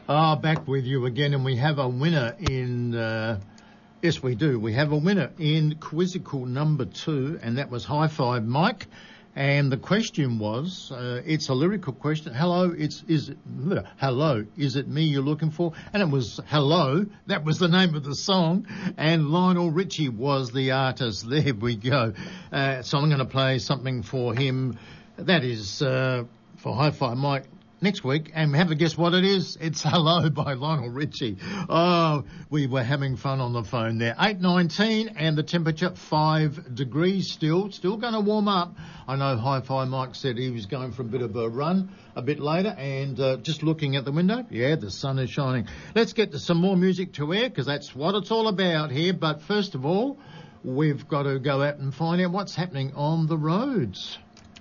Back with you again, and we have a winner in... yes, we do. We have a winner in quizzical number 2, and that was High Five Mike. And the question was, it's a lyrical question. Hello, is it me you're looking for? And it was Hello. That was the name of the song. And Lionel Richie was the artist. There we go. So I'm going to play something for him. That is for High Five Mike next week. And have a guess what it is? It's Hello by Lionel Richie. Oh, we were having fun on the phone there. 8:19 and the temperature 5 degrees still going to warm up. I know Hi-Fi Mike said he was going for a bit of a run a bit later, and just looking at the window, yeah, the sun is shining. Let's get to some more music to air, because that's what it's all about here. But first of all, we've got to go out and find out what's happening on the roads.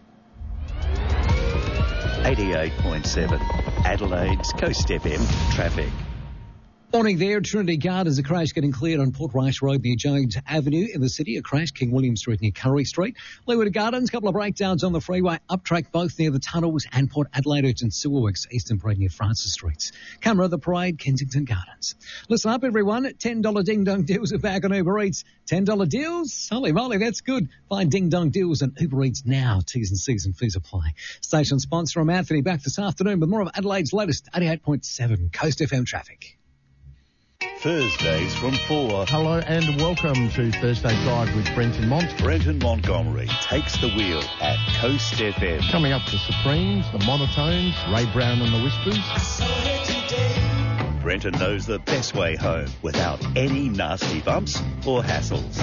88.7 Adelaide's Coast FM traffic. Morning there. Trinity Gardens, a crash getting cleared on Port Rice Road near Jones Avenue. In the city, a crash, King William Street near Curry Street. Leeward Gardens, a couple of breakdowns on the freeway. Uptrack both near the tunnels and Port Adelaide Urgent Sewer Works, Eastern Parade near Francis Streets. Camera, the Parade, Kensington Gardens. Listen up, everyone. $10 Ding Dong deals are back on Uber Eats. $10 deals? Holy moly, that's good. Find Ding Dong deals on Uber Eats now. T's and C's and fees apply. Station sponsor, I'm Anthony, back this afternoon with more of Adelaide's latest 88.7 Coast FM traffic. Thursdays from 4. Hello and welcome to Thursday Drive with Brenton Mont. Brenton Montgomery takes the wheel at Coast FM. Coming up, the Supremes, the Monotones, Ray Brown and the Whispers. Brenton knows the best way home without any nasty bumps or hassles.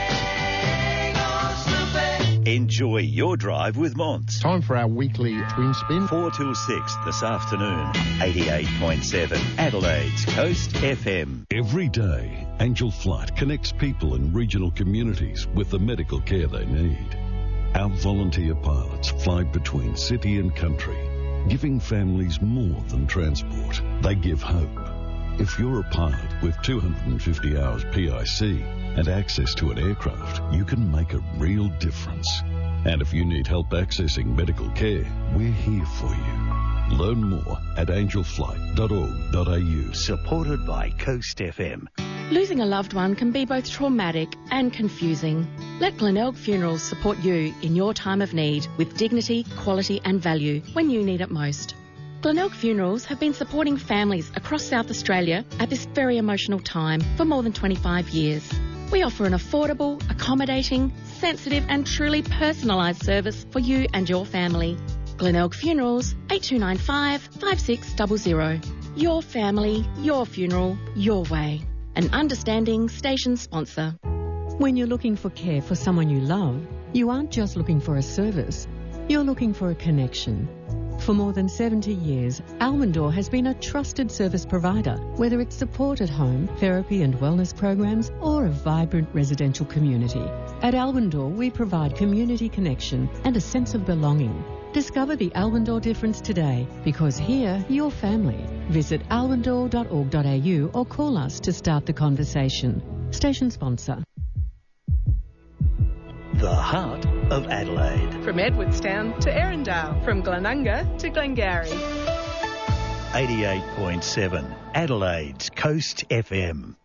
Enjoy your drive with Monts. Time for our weekly twin spin. 4 till 6 this afternoon. 88.7 Adelaide's Coast FM. Every day, Angel Flight connects people in regional communities with the medical care they need. Our volunteer pilots fly between city and country, giving families more than transport. They give hope. If you're a pilot with 250 hours PIC and access to an aircraft, you can make a real difference. And if you need help accessing medical care, we're here for you. Learn more at angelflight.org.au. Supported by Coast FM. Losing a loved one can be both traumatic and confusing. Let Glenelg Funerals support you in your time of need with dignity, quality and value when you need it most. Glenelg Funerals have been supporting families across South Australia at this very emotional time for more than 25 years. We offer an affordable, accommodating, sensitive and truly personalised service for you and your family. Glenelg Funerals, 8295 5600. Your family, your funeral, your way. An understanding station sponsor. When you're looking for care for someone you love, you aren't just looking for a service, you're looking for a connection. For more than 70 years, Almondor has been a trusted service provider, whether it's support at home, therapy and wellness programs, or a vibrant residential community. At Almondor, we provide community connection and a sense of belonging. Discover the Almondor difference today, because here, you're family. Visit almondor.org.au or call us to start the conversation. Station sponsor. The heart of Adelaide. From Edwardstown to Erindale, from Glenunga to Glengarry. 88.7 Adelaide's Coast FM.